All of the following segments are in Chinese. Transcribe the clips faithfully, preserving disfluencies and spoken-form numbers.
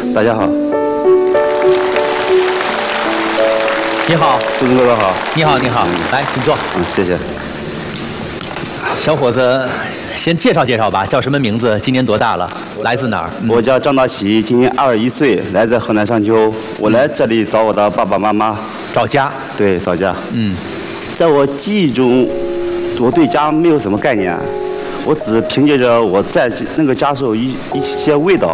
大家好。 你好， 杜哥哥好。 你好，你好，来，请坐。 嗯，谢谢。 小伙子，先介绍介绍吧，叫什么名字？今年多大了？来自哪儿？ 嗯、我叫张大喜，今年二十一岁，来自河南商丘。我来这里找我的爸爸妈妈。 找家？ 对，找家。 嗯， 在我记忆中，我对家没有什么概念，我只凭借着我在那个家时候一一些味道。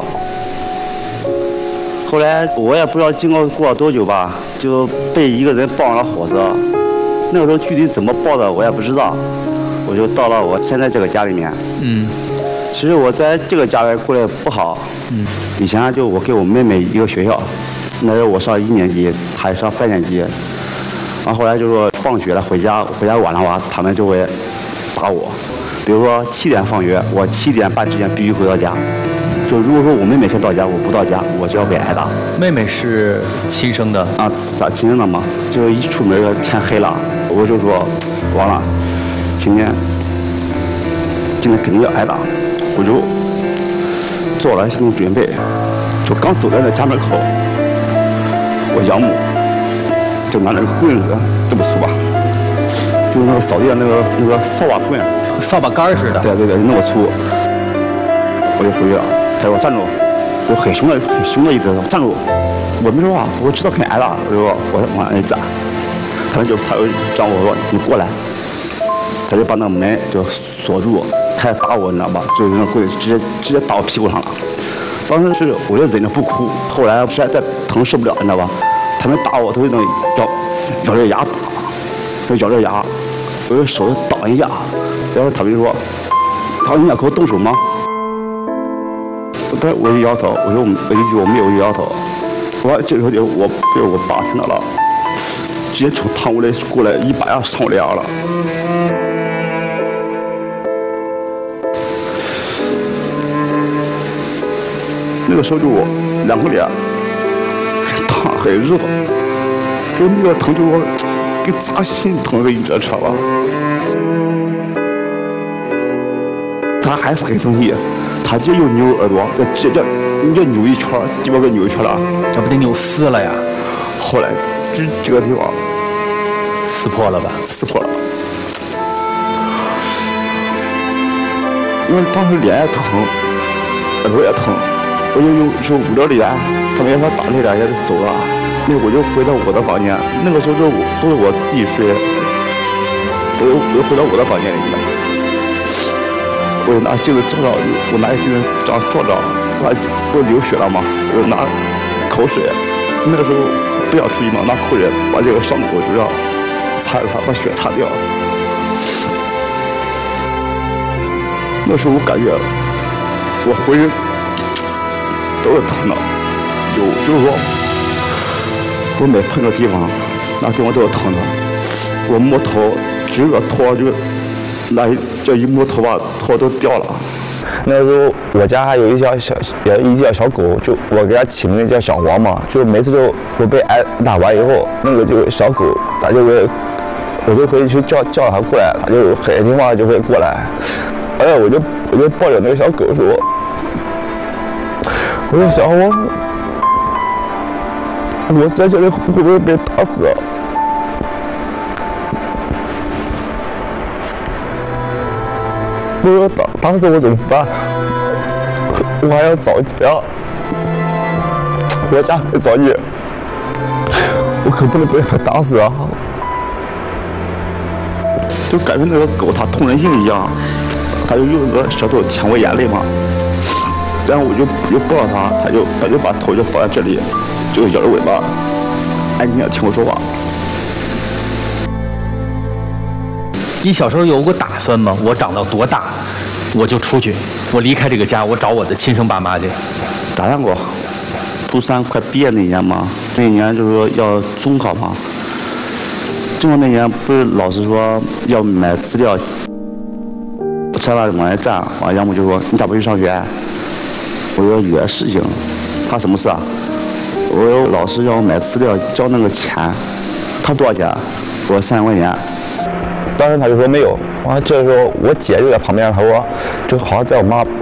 后来我也不知道经过过了多久吧，就被一个人抱上了火车。那个时候具体怎么抱的我也不知道，我就到了我现在这个家里面。 嗯。 其实我在这个家里过得不好。 嗯。 以前就我跟我妹妹一个学校，那时候我上一年级，她上半年级。然后后来就说放学了回家，回家晚了吧，他们就会打我。比如说七点放学，我七点半之前必须回到家。就如果说我妹妹先到家，我不到家，我就要被挨打。 妹妹是亲生的啊？咋亲生的嘛？就一出门天黑了，我就说完了，今天今天肯定要挨打，我就做了心理准备。就刚走在那家门口，我养母就拿那个棍子，这么粗吧，就是那个扫地的那个那个扫把棍， 扫把杆似的。 对对对，那么粗，我就回去了。他说站住，我很凶的很凶的意思说站住，我没说话，我知道肯定挨打，我就说我往那一站，他们就他就让我说你过来，他就把那门就锁住，开始打我，你知道吧？就用那棍子直接直接打我屁股上了。当时是我就忍着不哭，后来实在再疼受不了，你知道吧？他们打我都是那种咬咬着牙打，就咬着牙，我用手挡一下，然后他们就说，他说你想给我动手吗？但是我就摇头，我说我我一句我没有，我就摇头。我这时候就我被我爸听到了，直接从堂屋里过来一把呀上我脸了。那个时候就我两个脸烫很热，就那个疼就我给扎心疼的，你知道吧？他还是很生气。他直接又扭耳朵，直接你这扭一圈，鸡巴给扭一圈了， 这不得扭撕了呀？ 后来这这个地方撕破了吧？ 撕破了，因为当时脸也疼，耳朵也疼，我就用就捂着脸，他们也说打这脸也就走了。那我就回到我的房间，那个时候就我都是我自己睡，我就我就回到我的房间里面。我就拿镜子照照，我拿镜子这样照照，我不流血了吗？我就拿口水，那个时候不想出去嘛，拿口水把这个伤口就要擦一擦，把血擦掉。那时候我感觉我浑身都是疼的，有就是说我每碰个地方，那地方都是疼的。我摸头，整个头就。那这一摸头发，头都掉了。 那时候我家还有一条小，有一条小狗，就我给它起名叫小黄嘛。就每次就我被挨打完以后，那个就小狗，它就会，我就回去叫叫它过来，它就很听话就会过来。哎呀，我就我就抱着那个小狗说，我说小黄，我在这里会不会被打死？我说打打死我怎么办？我还要找家，我家没找你，我可不能被他打死啊！ 就感觉那个狗它通人性一样，它就用那个舌头舔我眼泪嘛。然后我就我就抱着它，它就它就把头就放在这里，就摇着尾巴，安静的听我说话。 你小时候有过打算吗？我长到多大，我就出去，我离开这个家，我找我的亲生爸妈去。 打算过，初三快毕业那年嘛，那年就是说要中考嘛。中考那年不是老师说要买资料，我车上往那站，完杨母就说你咋不去上学？我说有点事情。他什么事啊？我说老师让我买资料交那个钱，他多少钱？我说三千块钱。 当时他就说没有，完了这时候我姐就在旁边，她说就好像在我妈